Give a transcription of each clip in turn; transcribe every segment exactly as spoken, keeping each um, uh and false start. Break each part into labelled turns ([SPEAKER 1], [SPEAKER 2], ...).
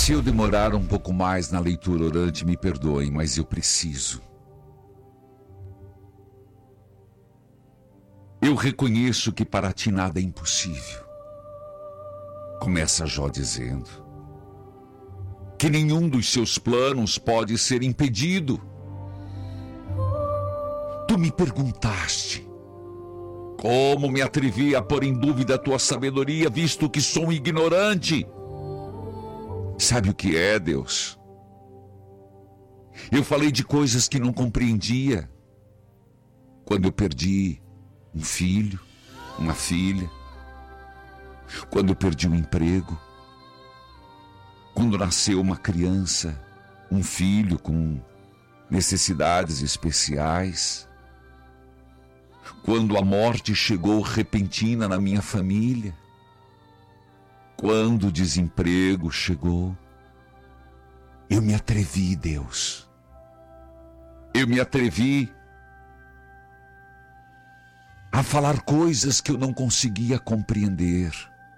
[SPEAKER 1] Se eu demorar um pouco mais na leitura orante, me perdoem, mas eu preciso. Eu reconheço que para ti nada é impossível. Começa Jó dizendo que nenhum dos seus planos pode ser impedido. Tu me perguntaste como me atrevi a pôr em dúvida a tua sabedoria, visto que sou um ignorante. Sabe o que é, Deus? Eu falei de coisas que não compreendia. Quando eu perdi um filho, uma filha. Quando eu perdi um emprego. Quando nasceu uma criança, um filho com necessidades especiais. Quando a morte chegou repentina na minha família. Quando o desemprego chegou. Eu me atrevi, Deus. Eu me atrevi a falar coisas que eu não conseguia compreender.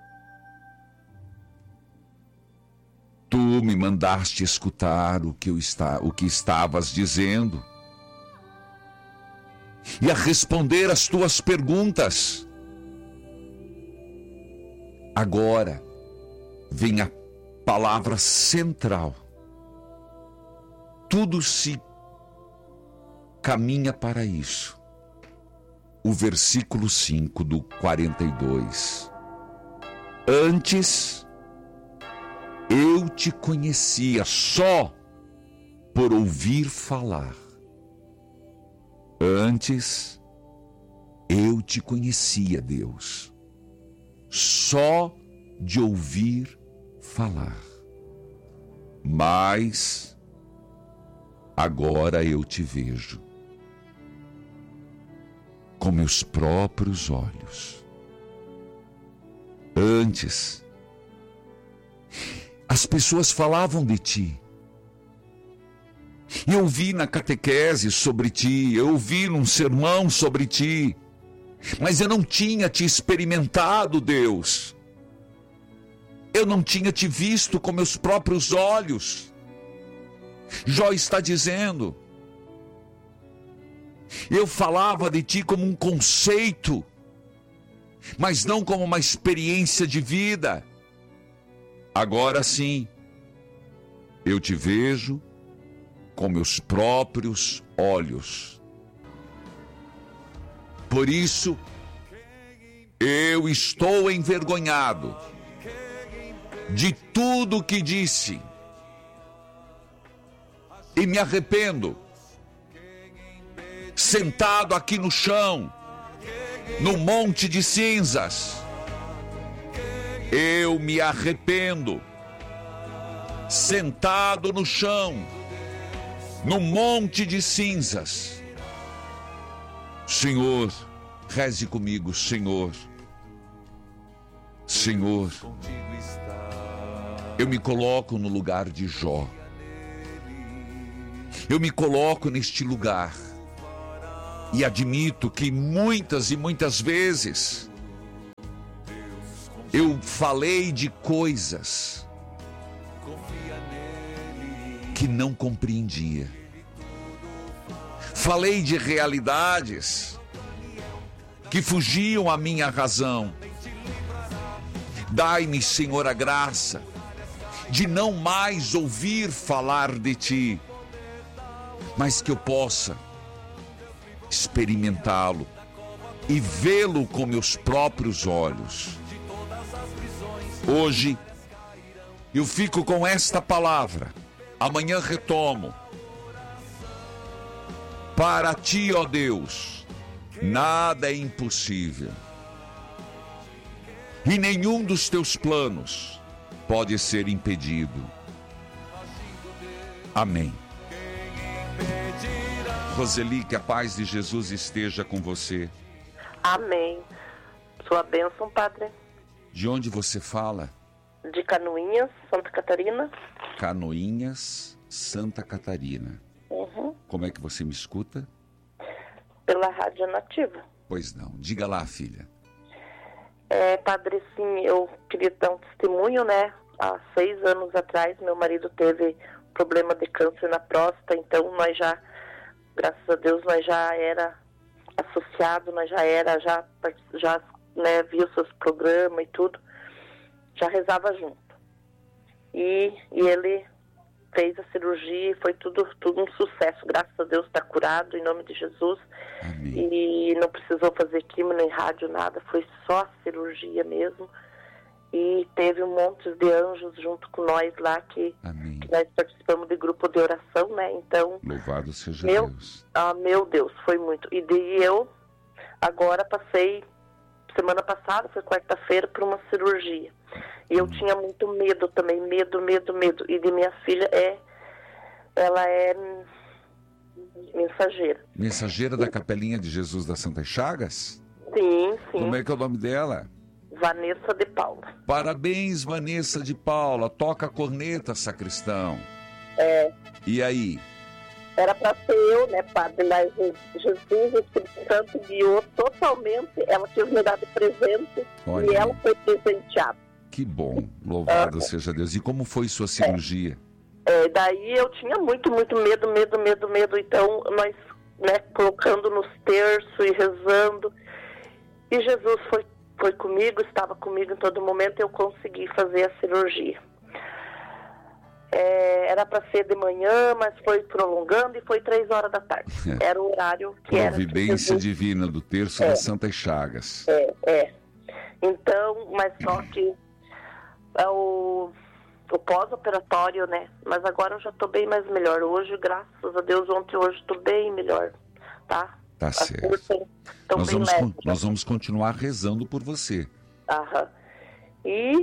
[SPEAKER 1] Tu me mandaste escutar o que, eu está, o que estavas dizendo e a responder as tuas perguntas. Agora vem a palavra central. Tudo se caminha para isso. O versículo cinco do quarenta e dois. Antes eu te conhecia só por ouvir falar. Antes eu te conhecia, Deus, só de ouvir falar. Mas agora eu te vejo com meus próprios olhos. Antes as pessoas falavam de ti. Eu ouvi na catequese sobre ti, eu ouvi num sermão sobre ti, mas eu não tinha te experimentado, Deus. Eu não tinha te visto com meus próprios olhos. Jó está dizendo, eu falava de ti como um conceito, mas não como uma experiência de vida. Agora sim, eu te vejo com meus próprios olhos. Por isso, eu estou envergonhado de tudo que disse e me arrependo. Sentado aqui no chão, no monte de cinzas, eu me arrependo. Sentado no chão, no monte de cinzas. Senhor, reze comigo, Senhor. Senhor, eu me coloco no lugar de Jó. Eu me coloco neste lugar e admito que muitas e muitas vezes eu falei de coisas que não compreendia. Falei de realidades que fugiam à minha razão. Dai-me, Senhor, a graça de não mais ouvir falar de ti, mas que eu possa experimentá-lo e vê-lo com meus próprios olhos. Hoje eu fico com esta palavra, amanhã retomo. Para ti, ó Deus, nada é impossível, e nenhum dos teus planos pode ser impedido. Amém. Roseli, que a paz de Jesus esteja com você.
[SPEAKER 2] Amém. Sua bênção, Padre.
[SPEAKER 1] De onde você fala?
[SPEAKER 2] De Canoinhas, Santa Catarina.
[SPEAKER 1] Canoinhas, Santa Catarina.
[SPEAKER 2] Uhum.
[SPEAKER 1] Como é que você me escuta?
[SPEAKER 2] Pela Rádio Nativa.
[SPEAKER 1] Pois não. Diga lá, filha.
[SPEAKER 2] É, Padre, sim, eu queria dar um testemunho, né? há seis anos atrás, meu marido teve problema de câncer na próstata, então nós já, graças a Deus, nós já era associado, nós já era, já, já né, via os seus programas e tudo, já rezava junto. E, e ele fez a cirurgia e foi tudo, tudo um sucesso, graças a Deus está curado, em nome de Jesus.
[SPEAKER 1] Amém.
[SPEAKER 2] E não precisou fazer quimio nem rádio, nada, foi só cirurgia mesmo. E teve um monte de anjos junto com nós lá, que, que nós participamos de grupo de oração, né? Então,
[SPEAKER 1] louvado seja
[SPEAKER 2] meu,
[SPEAKER 1] Deus.
[SPEAKER 2] Ah, meu Deus, foi muito. E daí eu, agora passei, semana passada, foi quarta-feira, por uma cirurgia. E eu hum. tinha muito medo também, medo, medo, medo. E de minha filha é, ela é mensageira.
[SPEAKER 1] Mensageira da Capelinha de Jesus das Santas Chagas?
[SPEAKER 2] Sim, sim.
[SPEAKER 1] Como é que é o nome dela?
[SPEAKER 2] Vanessa de Paula.
[SPEAKER 1] Parabéns, Vanessa de Paula. Toca a corneta, sacristão.
[SPEAKER 2] É.
[SPEAKER 1] E aí?
[SPEAKER 2] Era para ser eu, né, padre? Mas Jesus, o Espírito Santo, guiou totalmente. Ela tinha me dado presente. Olha. E ela foi presenteada.
[SPEAKER 1] Que bom. Louvado é. seja Deus. E como foi sua cirurgia?
[SPEAKER 2] É. É, daí eu tinha muito, muito medo, medo, medo, medo. Então, nós, né, colocando nos terços e rezando. E Jesus foi Foi comigo, estava comigo em todo momento, eu consegui fazer a cirurgia. É, era para ser de manhã, mas foi prolongando e foi três horas da tarde. É. Era o horário que
[SPEAKER 1] Providência
[SPEAKER 2] era.
[SPEAKER 1] Providência divina do terço
[SPEAKER 2] é.
[SPEAKER 1] das Santas Chagas.
[SPEAKER 2] É, é. Então, mas só que é o, o pós-operatório, né? Mas agora eu já estou bem mais melhor. Hoje, graças a Deus, ontem hoje estou bem melhor, tá?
[SPEAKER 1] Tá certo. Nós vamos, leve, nós vamos continuar rezando por você.
[SPEAKER 2] Aham. E,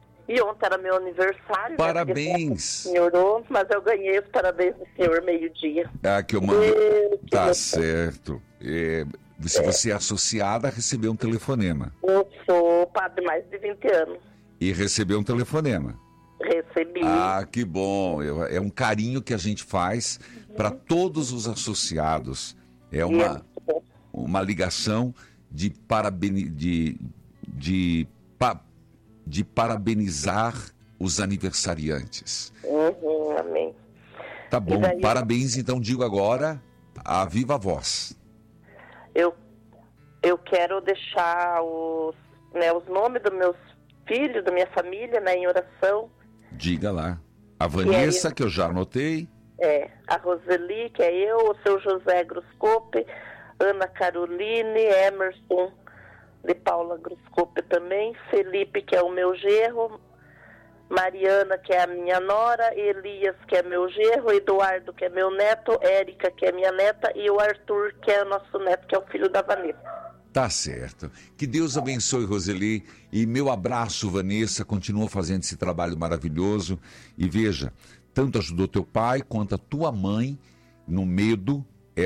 [SPEAKER 2] e ontem era meu aniversário.
[SPEAKER 1] Parabéns.
[SPEAKER 2] Né, senhorou, mas eu ganhei os parabéns do senhor meio-dia.
[SPEAKER 1] Ah, que eu mando. E, tá que certo. É, se é. você é associada, recebeu um telefonema.
[SPEAKER 2] Eu sou padre mais de vinte anos.
[SPEAKER 1] E recebeu um telefonema.
[SPEAKER 2] Recebi.
[SPEAKER 1] Ah, que bom. É um carinho que a gente faz uhum. para todos os associados. É uma, uma ligação de, parabeni, de, de, pa, de parabenizar os aniversariantes.
[SPEAKER 2] Uhum, amém.
[SPEAKER 1] Tá bom, daí, parabéns, então digo agora a viva voz.
[SPEAKER 2] Eu, eu quero deixar os, né, os nomes dos meus filhos, da minha família, né, em oração.
[SPEAKER 1] Diga lá. A Vanessa, que, que eu já anotei.
[SPEAKER 2] É, a Roseli, que é eu, o seu José Groscope, Ana Caroline, Emerson de Paula Groscope também, Felipe, que é o meu genro, Mariana, que é a minha nora, Elias, que é meu genro, Eduardo, que é meu neto, Érica, que é minha neta, e o Arthur, que é o nosso neto, que é o filho da Vanessa.
[SPEAKER 1] Tá certo. Que Deus abençoe, Roseli, e meu abraço, Vanessa, continua fazendo esse trabalho maravilhoso, e veja, tanto ajudou teu pai quanto a tua mãe no medo,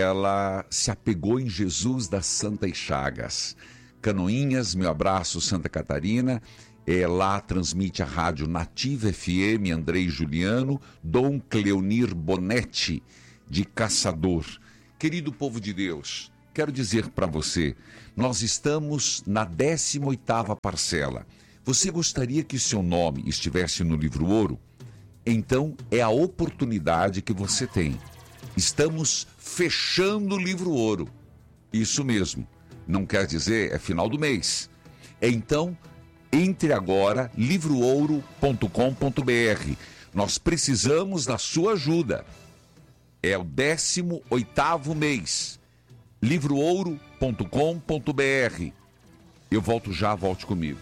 [SPEAKER 1] ela se apegou em Jesus das Santas Chagas. Canoinhas, meu abraço, Santa Catarina. É, lá transmite a rádio Nativa F M, Andrei Juliano, Dom Cleonir Bonetti, de Caçador. Querido povo de Deus, quero dizer para você, nós estamos na décima oitava parcela. Você gostaria que seu nome estivesse no livro Ouro? Então é a oportunidade que você tem. Estamos fechando o livro Ouro. Isso mesmo. Não quer dizer, é final do mês. Então, entre agora, livro ouro ponto com ponto b r. Nós precisamos da sua ajuda. É o décimo oitavo mês. livro ouro ponto com ponto b r. Eu volto já, volte comigo.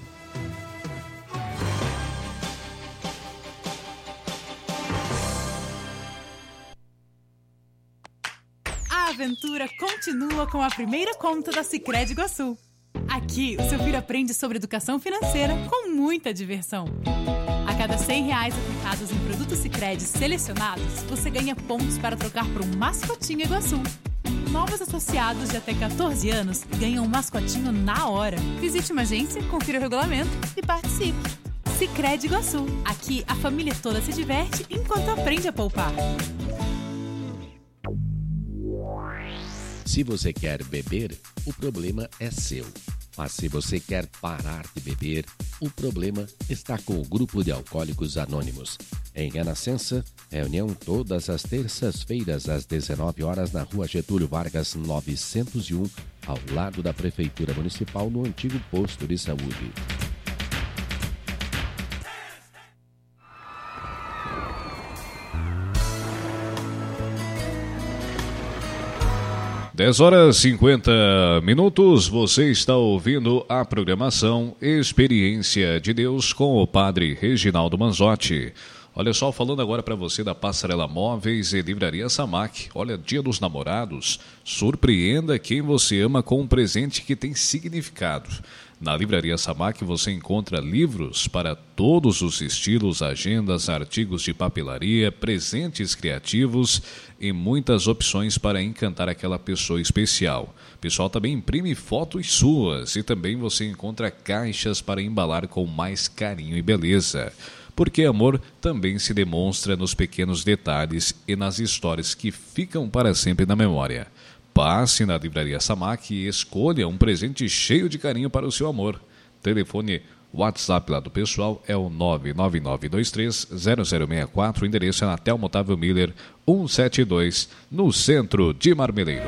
[SPEAKER 3] A aventura continua com a primeira conta da Sicredi Iguaçu. Aqui, o seu filho aprende sobre educação financeira com muita diversão. A cada cem reais aplicados em produtos Sicredi selecionados, você ganha pontos para trocar por um mascotinho Iguaçu. Novos associados de até quatorze anos ganham um mascotinho na hora. Visite uma agência, confira o regulamento e participe. Sicredi Iguaçu. Aqui, a família toda se diverte enquanto aprende a poupar.
[SPEAKER 4] Se você quer beber, o problema é seu. Mas se você quer parar de beber, o problema está com o Grupo de Alcoólicos Anônimos. Em Renascença, reunião todas as terças-feiras às dezenove horas na Rua Getúlio Vargas novecentos e um, ao lado da Prefeitura Municipal, no antigo posto de saúde.
[SPEAKER 5] dez horas e cinquenta minutos, você está ouvindo a programação Experiência de Deus com o Padre Reginaldo Manzotti. Olha só, falando agora para você da Passarela Móveis e Livraria Samac. Olha, Dia dos Namorados, surpreenda quem você ama com um presente que tem significado. Na Livraria Samac você encontra livros para todos os estilos, agendas, artigos de papelaria, presentes criativos e muitas opções para encantar aquela pessoa especial. O pessoal também imprime fotos suas e também você encontra caixas para embalar com mais carinho e beleza. Porque amor também se demonstra nos pequenos detalhes e nas histórias que ficam para sempre na memória. Passe na Livraria Samac e escolha um presente cheio de carinho para o seu amor. Telefone WhatsApp lá do pessoal é o nove nove nove dois três zero zero seis quatro. O endereço é na Telmo Otávio Miller cento e setenta e dois, no centro de Marmeleiro.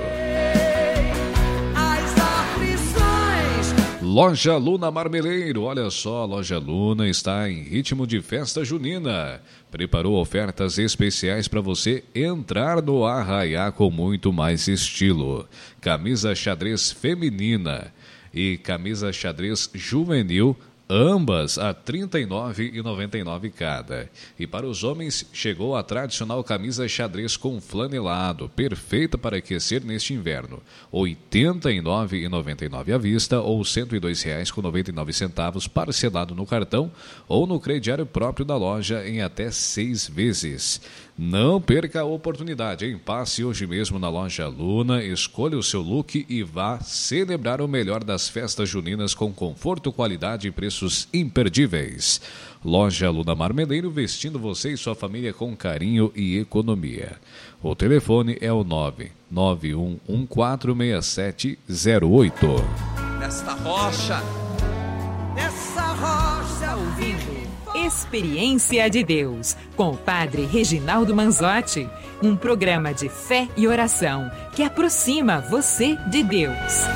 [SPEAKER 5] Loja Luna Marmeleiro, olha só, a Loja Luna está em ritmo de festa junina. Preparou ofertas especiais para você entrar no arraiá com muito mais estilo. Camisa xadrez feminina e camisa xadrez juvenil, ambas a trinta e nove reais e noventa e nove centavos cada. E para os homens, chegou a tradicional camisa xadrez com flanelado, perfeita para aquecer neste inverno. oitenta e nove reais e noventa e nove centavos à vista ou cento e dois reais e noventa e nove centavos parcelado no cartão ou no crediário próprio da loja em até seis vezes. Não perca a oportunidade, hein? Passe hoje mesmo na Loja Luna, escolha o seu look e vá celebrar o melhor das festas juninas com conforto, qualidade e preços imperdíveis. Loja Luna Marmeleiro, vestindo você e sua família com carinho e economia. O telefone é o nove nove um um quatro seis sete zero oito.
[SPEAKER 6] Nesta rocha, nessa rocha,
[SPEAKER 7] ouvindo Experiência de Deus, com o Padre Reginaldo Manzotti, um programa de fé e oração que aproxima você de Deus.